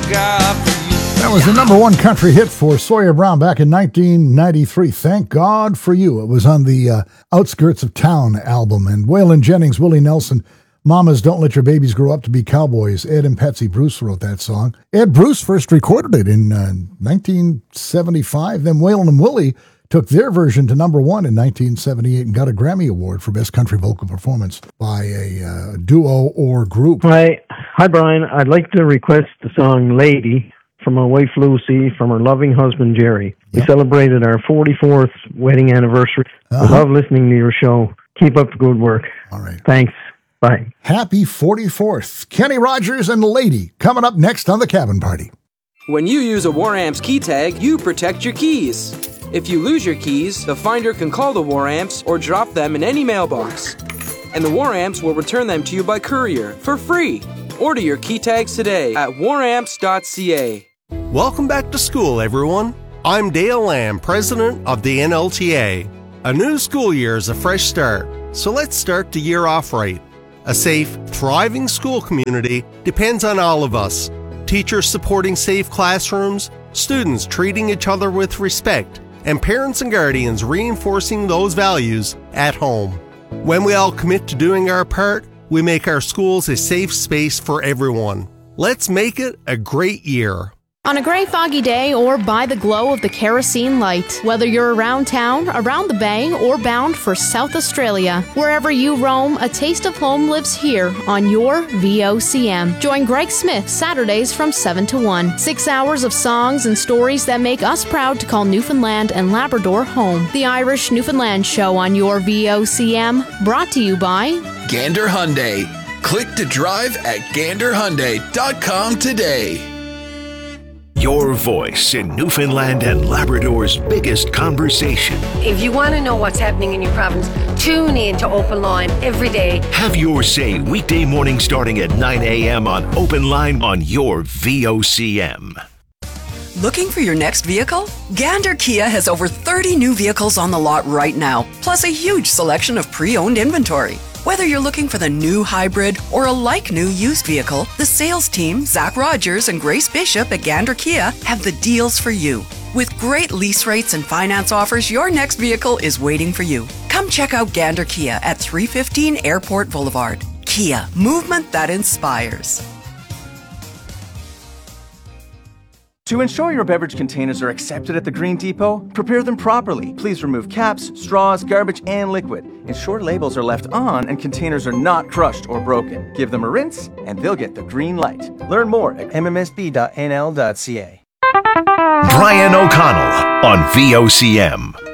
God for you. That was the number one country hit for Sawyer Brown back in 1993. Thank God for You. It was on the Outskirts of Town album. And Waylon Jennings, Willie Nelson, Mamas Don't Let Your Babies Grow Up to Be Cowboys. Ed and Patsy Bruce wrote that song. Ed Bruce first recorded it in 1975. Then Waylon and Willie took their version to number one in 1978 and got a Grammy Award for Best Country Vocal Performance by a duo or group. Hi, Brian. I'd like to request the song Lady from my wife Lucy, from her loving husband Jerry. We celebrated our 44th wedding anniversary. I love listening to your show. Keep up the good work. All right. Thanks. Bye. Happy 44th. Kenny Rogers and Lady coming up next on The Cabin Party. When you use a War Amps key tag, you protect your keys. If you lose your keys, the finder can call the War Amps or drop them in any mailbox. And the War Amps will return them to you by courier for free. Order your key tags today at waramps.ca. Welcome back to school, everyone. I'm Dale Lamb, president of the NLTA. A new school year is a fresh start, so let's start the year off right. A safe, thriving school community depends on all of us. Teachers supporting safe classrooms, students treating each other with respect, and parents and guardians reinforcing those values at home. When we all commit to doing our part, we make our schools a safe space for everyone. Let's make it a great year. On a gray, foggy day or by the glow of the kerosene light, whether you're around town, around the bay, or bound for South Australia, wherever you roam, a taste of home lives here on your VOCM. Join Greg Smith Saturdays from 7 to 1. 6 hours of songs and stories that make us proud to call Newfoundland and Labrador home. The Irish Newfoundland Show on your VOCM, brought to you by Gander Hyundai. Click to drive at ganderhyundai.com today. Your voice in Newfoundland and Labrador's biggest conversation. If you want to know what's happening in your province, tune in to Open Line every day. Have your say weekday morning starting at 9 a.m. on Open Line on your VOCM. Looking for your next vehicle? Gander Kia has over 30 new vehicles on the lot right now, plus a huge selection of pre-owned inventory. Whether you're looking for the new hybrid or a like-new used vehicle, the sales team, Zach Rogers and Grace Bishop at Gander Kia, have the deals for you. With great lease rates and finance offers, your next vehicle is waiting for you. Come check out Gander Kia at 315 Airport Boulevard. Kia, movement that inspires. To ensure your beverage containers are accepted at the Green Depot, prepare them properly. Please remove caps, straws, garbage, and liquid. Ensure labels are left on and containers are not crushed or broken. Give them a rinse and they'll get the green light. Learn more at mmsb.nl.ca. Brian O'Connell on VOCM.